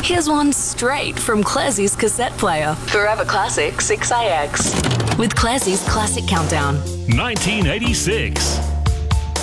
Here's one straight from Classie's cassette player. Forever Classic 6AX. With Classie's Classic Countdown. 1986.